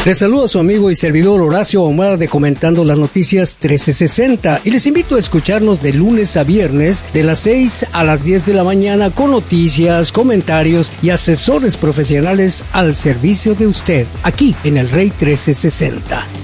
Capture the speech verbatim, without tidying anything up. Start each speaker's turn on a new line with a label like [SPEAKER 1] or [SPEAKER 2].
[SPEAKER 1] Les saludo a su amigo y servidor Horacio Ahumada de Comentando las Noticias trece sesenta y les invito a escucharnos de lunes a viernes de las seis a las diez de la mañana con noticias, comentarios y asesores profesionales al servicio de usted, aquí en el Rey trece sesenta.